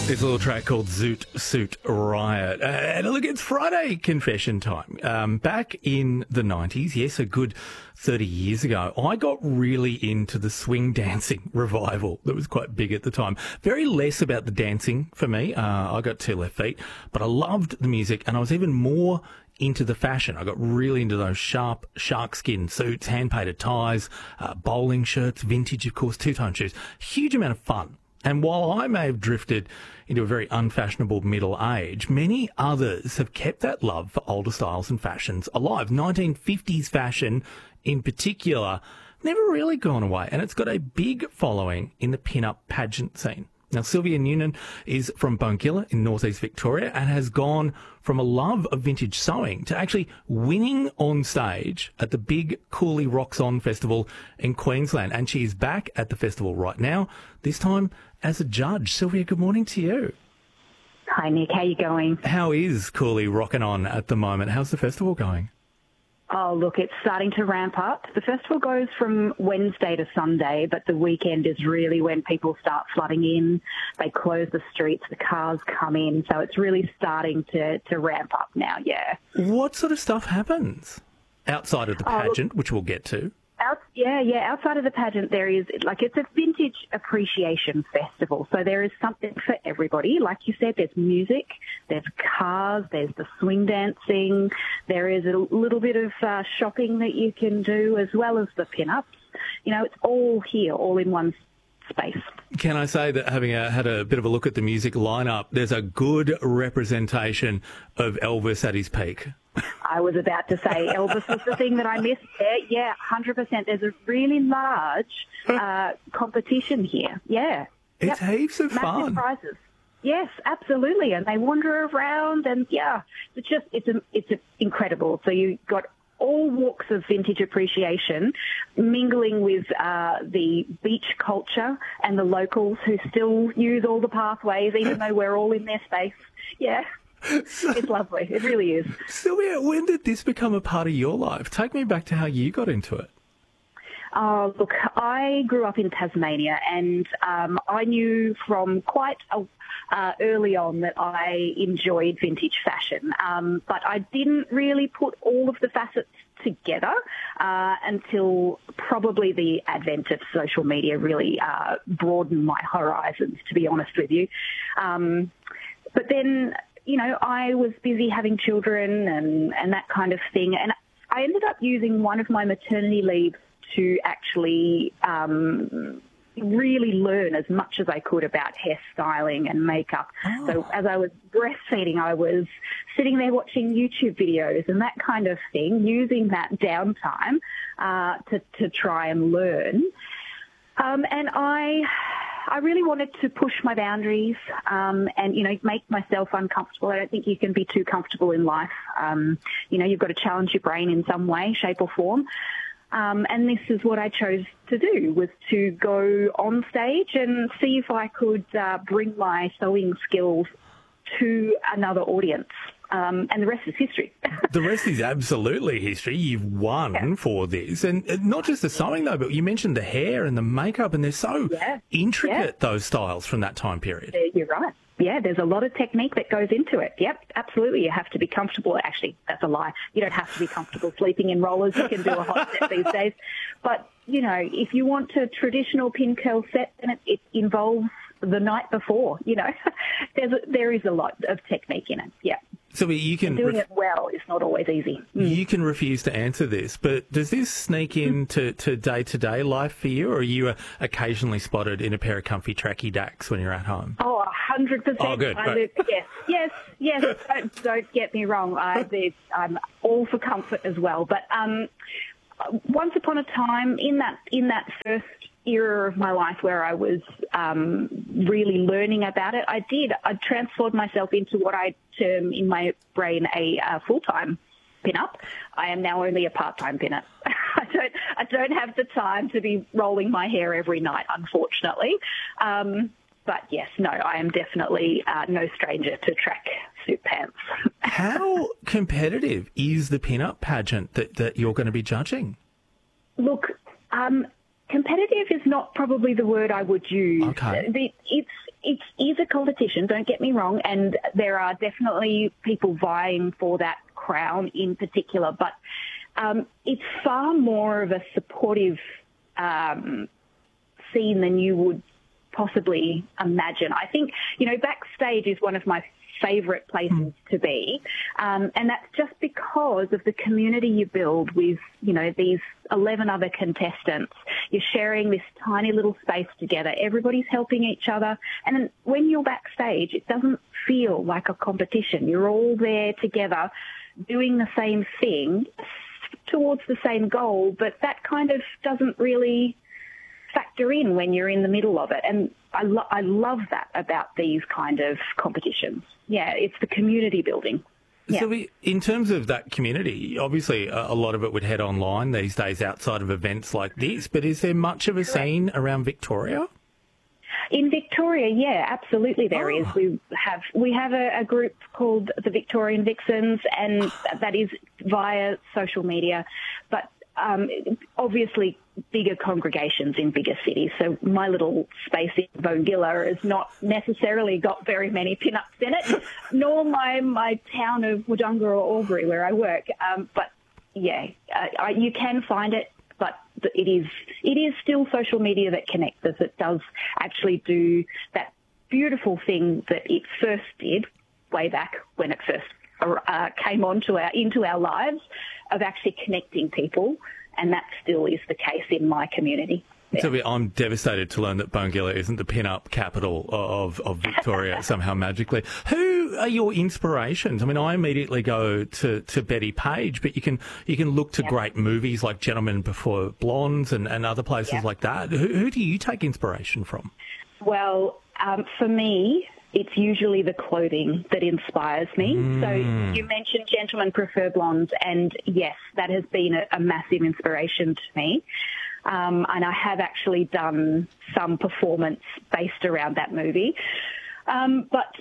It's a little track called Zoot Suit Riot. And look, it's Friday confession time. Back in the 90s, yes, a good 30 years ago, I got really into the swing dancing revival that was quite big at the time. Very less about the dancing for me. I got 2 left feet, but I loved the music and I was even more into the fashion. I got really into those sharp sharkskin suits, hand-painted ties, bowling shirts, vintage, of course, two-tone shoes. Huge amount of fun. And while I may have drifted into a very unfashionable middle age, many others have kept that love for older styles and fashions alive. 1950s fashion in particular never really gone away, and it's got a big following in the pin-up pageant scene. Now, Sylvia Noonan is from Bongilla in northeast Victoria and has gone from a love of vintage sewing to actually winning on stage at the big Cooley Rocks On Festival in Queensland. And she is back at the festival right now, this time as a judge. Sylvia, good morning to you. Hi, Nick. How you going? How is Cooley Rockin' On at the moment? How's the festival going? Oh, look, it's starting to ramp up. The festival goes from Wednesday to Sunday, but the weekend is really when people start flooding in. They close the streets, the cars come in, so it's really starting to ramp up now, yeah. What sort of stuff happens outside of the pageant, which we'll get to? Outside of the pageant, there is, it's a vintage appreciation festival. So there is something for everybody. Like you said, there's music, there's cars, there's the swing dancing, there is a little bit of shopping that you can do, as well as the pin-ups. You know, it's all here, all in one space. Can I say that having had a bit of a look at the music lineup, there's a good representation of Elvis at his peak? I was about to say Elvis was the thing that I missed there. Yeah, 100%. There's a really large competition here. Yeah. It's heaps of fun. Massive prizes. Yes, absolutely. And they wander around and, yeah, it's incredible. So you've got all walks of vintage appreciation mingling with the beach culture and the locals who still use all the pathways, even though we're all in their space. Yeah. It's lovely. It really is. Sylvia, when did this become a part of your life? Take me back to how you got into it. Oh, look, I grew up in Tasmania and I knew from quite early on that I enjoyed vintage fashion, but I didn't really put all of the facets together until probably the advent of social media really broadened my horizons, to be honest with you. But then, you know, I was busy having children and that kind of thing, and I ended up using one of my maternity leaves to actually really learn as much as I could about hairstyling and makeup. Oh. So as I was breastfeeding, I was sitting there watching YouTube videos and that kind of thing, using that downtime to try and learn. And I really wanted to push my boundaries and, you know, make myself uncomfortable. I don't think you can be too comfortable in life. You know, you've got to challenge your brain in some way, shape or form. And this is what I chose to do, was to go on stage and see if I could bring my sewing skills to another audience. And the rest is history. The rest is absolutely history. You've won for this. And not just the sewing, though, but you mentioned the hair and the makeup, and they're so intricate, those styles from that time period. You're right. Yeah, there's a lot of technique that goes into it. Yep, absolutely. You have to be comfortable. Actually, that's a lie. You don't have to be comfortable sleeping in rollers. You can do a hot set these days. But, you know, if you want a traditional pin curl set, then it involves the night before, you know. There is a lot of technique in it, yeah. So you can doing it well is not always easy. You can refuse to answer this, but does this sneak into day-to-day life for you, or are you occasionally spotted in a pair of comfy tracky dacks when you're at home? Oh, 100%. Oh, good. Yes. Don't get me wrong. I'm all for comfort as well. But once upon a time, in that first era of my life where I was really learning about it, I transformed myself into what I term in my brain a full-time pin-up. I am now only a part-time pin-up. I don't have the time to be rolling my hair every night, unfortunately. But yes, no, I am definitely no stranger to track suit pants. How competitive is the pin-up pageant that you're going to be judging? Look, competitive is not probably the word I would use. Okay. It is a competition, don't get me wrong, and there are definitely people vying for that crown in particular, but it's far more of a supportive scene than you would possibly imagine. I think, backstage is one of my favourite places to be, and that's just because of the community you build with, these 11 other contestants. You're sharing this tiny little space together. Everybody's helping each other, and then when you're backstage, it doesn't feel like a competition. You're all there together doing the same thing towards the same goal, but that kind of doesn't really factor in when you're in the middle of it. And I love that about these kind of competitions. Yeah, it's the community building. Yeah. So in terms of that community, obviously a lot of it would head online these days outside of events like this, but is there much of a scene around Victoria? In Victoria, yeah, absolutely there is. We have a group called the Victorian Vixens, and that is via social media, but obviously bigger congregations in bigger cities. So my little space in Bongilla has not necessarily got very many pin-ups in it, nor my town of Wodonga or Albury where I work. But yeah, you can find it, but it is still social media that connects us. It does actually do that beautiful thing that it first did way back when it first came into our lives, of actually connecting people, and that still is the case in my community. Yeah. So I'm devastated to learn that Bongilla isn't the pin-up capital of Victoria somehow magically. Who are your inspirations? I mean, I immediately go to Betty Page, but you can look to great movies like Gentlemen Before Blondes and other places like that. Who do you take inspiration from? Well, for me, it's usually the clothing that inspires me. So you mentioned Gentlemen Prefer Blondes, and yes, that has been a massive inspiration to me. And I have actually done some performance based around that movie. But,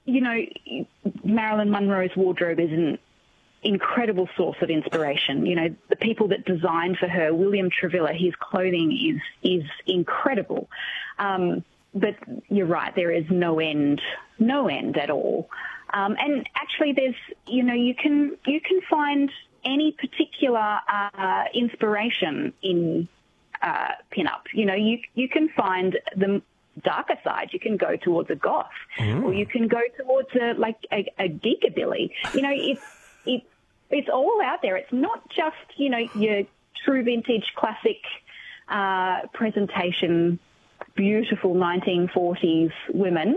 Marilyn Monroe's wardrobe is an incredible source of inspiration. The people that designed for her, William Travilla, his clothing is incredible. But you're right, there is no end at all. And actually there's, you can find any particular inspiration in pin-up. You can find the darker side. You can go towards a goth, or you can go towards a geekabilly. It's all out there. It's not just, your true vintage classic presentation, beautiful 1940s women.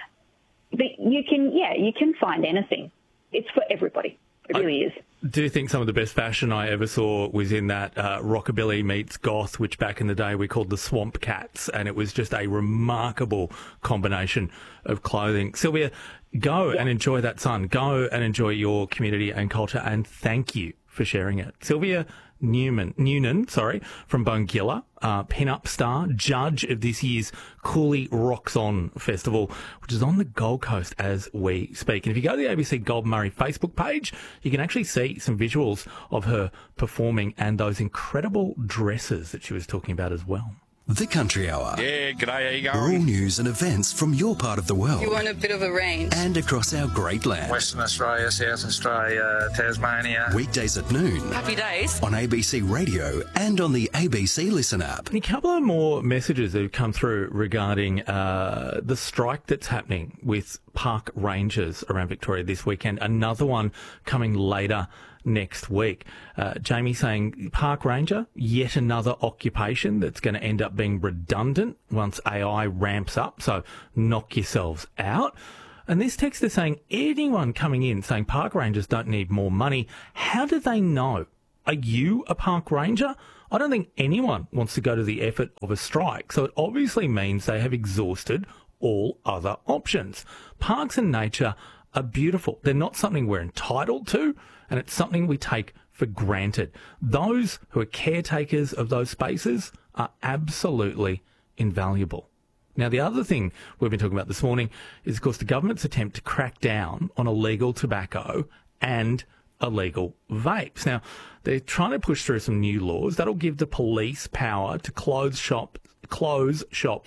But you can find anything. It's for everybody. It really is. Do you think some of the best fashion I ever saw was in that rockabilly meets goth, which back in the day we called the Swamp Cats, and it was just a remarkable combination of clothing. Sylvia, go and enjoy that sun. Go and enjoy your community and culture, and thank you for sharing it. Sylvia Noonan, from Bongilla, pin-up star, judge of this year's Cooley Rocks On Festival, which is on the Gold Coast as we speak. And if you go to the ABC Gold Murray Facebook page, you can actually see some visuals of her performing and those incredible dresses that she was talking about as well. The Country Hour. Yeah, g'day, how you All going? news and events from your part of the world. You want a bit of a range. And across our great land. Western Australia, South Australia, Tasmania. Weekdays at noon. Happy days. On ABC Radio and on the ABC Listen app. And a couple of more messages that have come through regarding the strike that's happening with park rangers around Victoria this weekend. Another one coming later next week. Jamie saying, park ranger, yet another occupation that's going to end up being redundant once AI ramps up, so knock yourselves out. And this text is saying, anyone coming in saying park rangers don't need more money, how do they know? Are you a park ranger? I don't think anyone wants to go to the effort of a strike, so it obviously means they have exhausted all other options. Parks and nature are beautiful. They're not something we're entitled to, and it's something we take for granted. Those who are caretakers of those spaces are absolutely invaluable. Now, the other thing we've been talking about this morning is, of course, the government's attempt to crack down on illegal tobacco and illegal vapes. Now, they're trying to push through some new laws that'll give the police power to close shops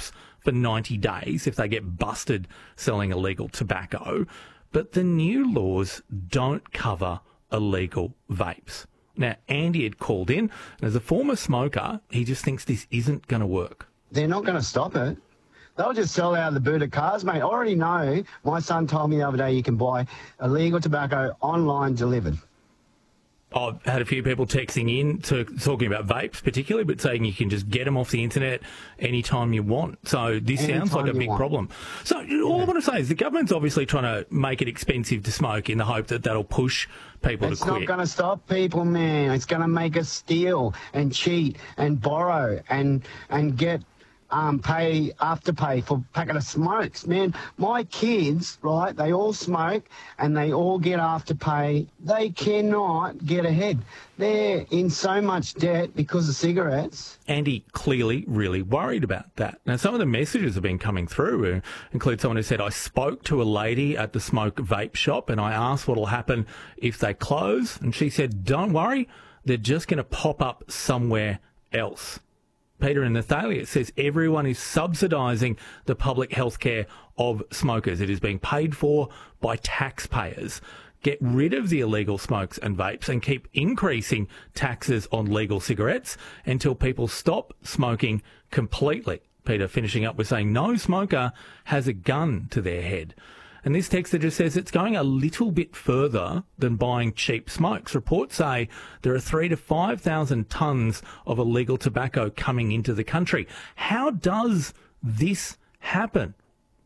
for 90 days if they get busted selling illegal tobacco. But the new laws don't cover illegal vapes. Now, Andy had called in, and as a former smoker, he just thinks this isn't going to work. They're not going to stop it. They'll just sell out of the boot of cars, mate. I already know. My son told me the other day you can buy illegal tobacco online delivered. I've had a few people texting in talking about vapes particularly, but saying you can just get them off the internet anytime you want. So this sounds like a big problem. So all I want to say is the government's obviously trying to make it expensive to smoke in the hope that that'll push people to quit. It's not going to stop people, man. It's going to make us steal and cheat and borrow and get pay afterpay for a packet of smokes, man. My kids, right, they all smoke and they all get afterpay. They cannot get ahead. They're in so much debt because of cigarettes. Andy clearly really worried about that. Now, some of the messages have been coming through include someone who said, I spoke to a lady at the smoke vape shop and I asked what will happen if they close. And she said, don't worry, they're just going to pop up somewhere else. Peter in Nathalia says everyone is subsidising the public health care of smokers. It is being paid for by taxpayers. Get rid of the illegal smokes and vapes and keep increasing taxes on legal cigarettes until people stop smoking completely. Peter finishing up with saying no smoker has a gun to their head. And this texter just says it's going a little bit further than buying cheap smokes. Reports say there are 3,000 to 5,000 tonnes of illegal tobacco coming into the country. How does this happen?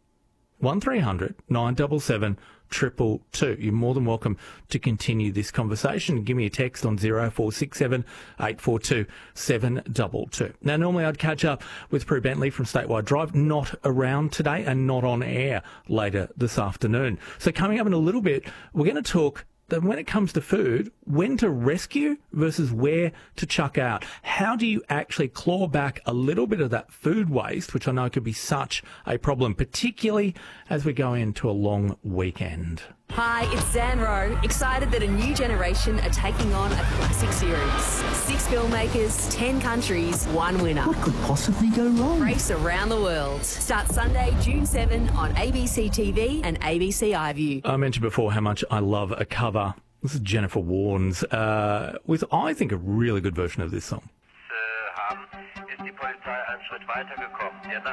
1300 977 222. You're more than welcome to continue this conversation. Give me a text on 0467 842 722. Now, normally I'd catch up with Prue Bentley from Statewide Drive, not around today and not on air later this afternoon. So coming up in a little bit, we're going to talk that when it comes to food, when to rescue versus where to chuck out. How do you actually claw back a little bit of that food waste, which I know could be such a problem, particularly as we go into a long weekend? Hi, it's Zan Rowe, excited that a new generation are taking on a classic series. 6 filmmakers, 10 countries, 1 winner. What could possibly go wrong? Race around the world. Starts Sunday, June 7 on ABC TV and ABC iView. I mentioned before how much I love a cover. This is Jennifer Warnes with, I think, a really good version of this song. Ist die Polizei einen Schritt weiter gekommen.